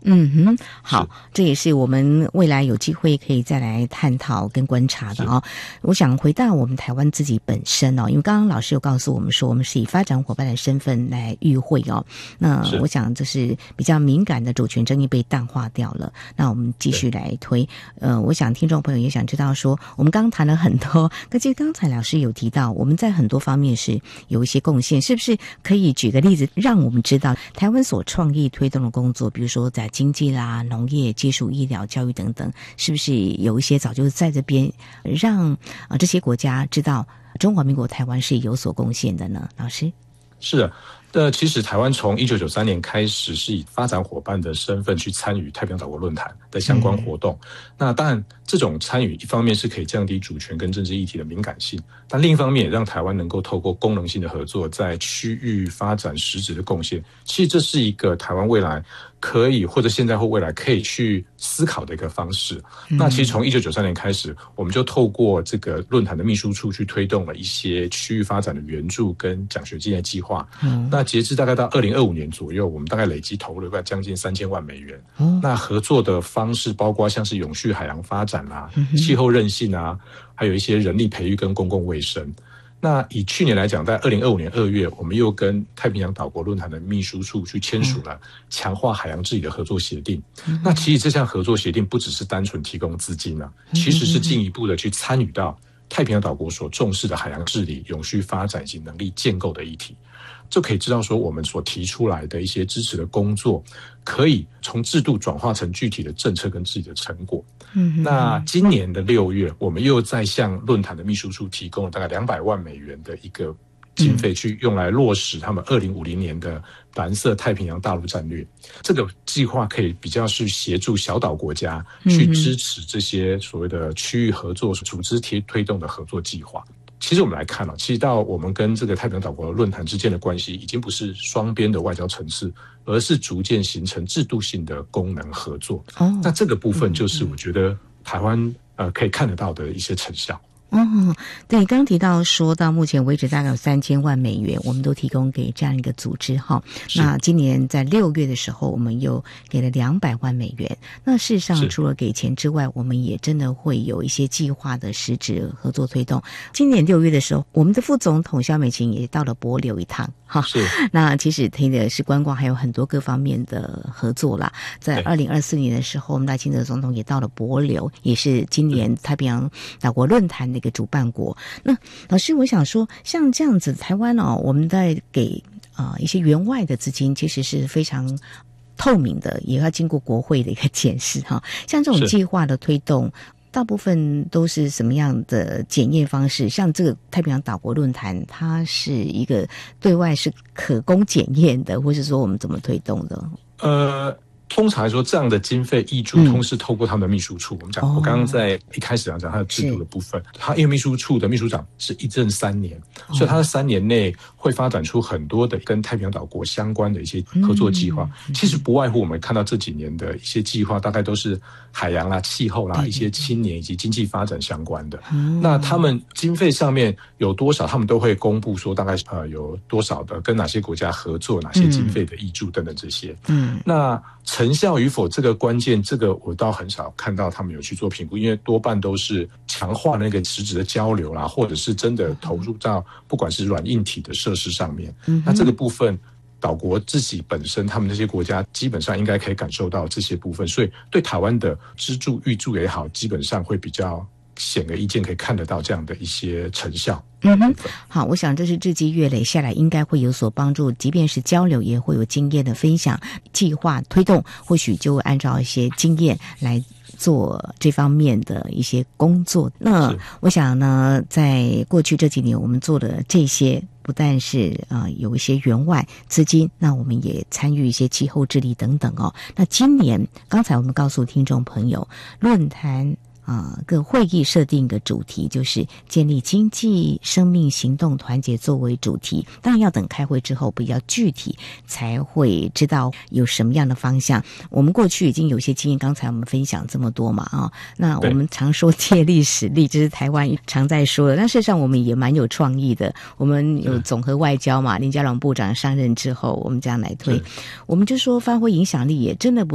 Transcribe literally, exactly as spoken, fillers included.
嗯哼，好，这也是我们未来有机会可以再来探讨跟观察的哦。我想回到我们台湾自己本身哦，因为刚刚老师有告诉我们说，我们是以发展伙伴的身份来与会哦。那我想这是比较敏感的主权争议被淡化掉了。那我们继续来推。呃，我想听众朋友也想知道说，我们刚刚谈了很多，可是刚才老师有提到，我们在很多方面是有一些贡献，是不是可以举个例子，让我们知道台湾所创意推动的工作，比如说在经济啦、农业、技术、医疗、教育等等，是不是有一些早就在这边让啊、呃、这些国家知道中华民国台湾是有所贡献的呢？老师， 是的。呃，其实台湾从一九九三年开始是以发展伙伴的身份去参与太平洋岛国论坛的相关活动。嗯、那当然，这种参与一方面是可以降低主权跟政治议题的敏感性，但另一方面也让台湾能够透过功能性的合作，在区域发展实质的贡献。其实这是一个台湾未来可以或者现在或未来可以去思考的一个方式。嗯、那其实从一九九三年开始，我们就透过这个论坛的秘书处去推动了一些区域发展的援助跟奖学金的计划。嗯、那截至大概到二零二五年左右，我们大概累计投入了将近三千万美元。哦、那合作的方式包括像是永续海洋发展啦、嗯、气候韧性啊，还有一些人力培育跟公共卫生。那以去年来讲，在二零二五年二月，我们又跟太平洋岛国论坛的秘书处去签署了强化海洋治理的合作协定。嗯、那其实这项合作协定不只是单纯提供资金啊，其实是进一步的去参与到太平洋岛国所重视的海洋治理、永续发展以及能力建构的议题。就可以知道说，我们所提出来的一些支持的工作，可以从制度转化成具体的政策跟自己的成果。嗯，那今年的六月，我们又在向论坛的秘书处提供了大概两百万美元的一个经费，去用来落实他们二零五零年的蓝色太平洋大陆战略。这个计划可以比较是协助小岛国家去支持这些所谓的区域合作组织推推动的合作计划。其实我们来看啊，其实到我们跟这个太平洋岛国论坛之间的关系，已经不是双边的外交层次，而是逐渐形成制度性的功能合作。哦，那这个部分就是我觉得台湾呃可以看得到的一些成效。 哦，对，刚刚提到说到目前为止大概有三千万美元，我们都提供给这样一个组织哈。那今年在六月的时候，我们又给了两百万美元。那事实上，除了给钱之外，我们也真的会有一些计划的实质合作推动。今年六月的时候，我们的副总统萧美琴也到了帛琉一趟哈。是。那其实听的是观光，还有很多各方面的合作啦。在二零二四年的时候，我们赖清德总统也到了帛琉，也是今年太平洋岛国论坛的一个主办国。那老师，我想说，像这样子，台湾哦，我们在给啊、呃、一些援外的资金，其实是非常透明的，也要经过国会的一个检视哈。像这种计划的推动，大部分都是什么样的检验方式？像这个太平洋岛国论坛，它是一个对外是可供检验的，或是说我们怎么推动的？ 呃。通常来说，这样的经费挹注通是透过他们的秘书处。嗯、我们讲，哦、我刚刚在一开始讲讲他的制度的部分，他因为秘书处的秘书长是一任三年，哦、所以他在三年内会发展出很多的跟太平洋岛国相关的一些合作计划。嗯、其实不外乎我们看到这几年的一些计划，大概都是海洋啦、气候啦、一些青年以及经济发展相关的。嗯、那他们经费上面有多少，他们都会公布说大概呃有多少的跟哪些国家合作，哪些经费的挹注等等这些。嗯，那成效与否这个关键，这个我倒很少看到他们有去做评估，因为多半都是强化那个实质的交流啦，或者是真的投入到不管是软硬体的设施上面。嗯、那这个部分，岛国自己本身，他们这些国家基本上应该可以感受到这些部分，所以对台湾的资助挹注也好，基本上会比较显而易见，可以看得到这样的一些成效。 嗯哼，好，我想这是日积月累下来应该会有所帮助，即便是交流也会有经验的分享，计划推动或许就会按照一些经验来做这方面的一些工作。那我想呢，在过去这几年我们做的这些不但是呃有一些援外资金，那我们也参与一些气候治理等等哦。那今年刚才我们告诉听众朋友，论坛啊、呃，各会议设定一个主题，就是建立经济生命行动团结作为主题。当然要等开会之后比较具体，才会知道有什么样的方向。我们过去已经有些经验，刚才我们分享这么多嘛啊，那我们常说借力使力，这是台湾常在说的。但事实上我们也蛮有创意的，我们有总和外交嘛，林佳龙部长上任之后，我们这样来推，我们就说发挥影响力也真的不